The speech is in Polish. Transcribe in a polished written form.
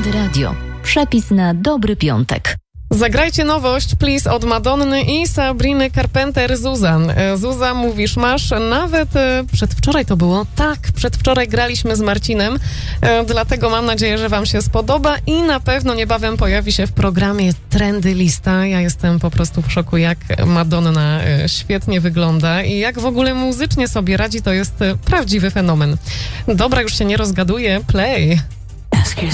Halo Radio. Przepis na dobry piątek. Zagrajcie nowość, please, od Madonny i Sabriny Carpenter, Zuza. Zuza, mówisz, masz, nawet przedwczoraj to było, tak, przedwczoraj graliśmy z Marcinem, dlatego mam nadzieję, że wam się spodoba i na pewno niebawem pojawi się w programie Trendy Lista. Ja jestem po prostu w szoku, jak Madonna świetnie wygląda i jak w ogóle muzycznie sobie radzi, to jest prawdziwy fenomen. Dobra, już się nie rozgaduję, play.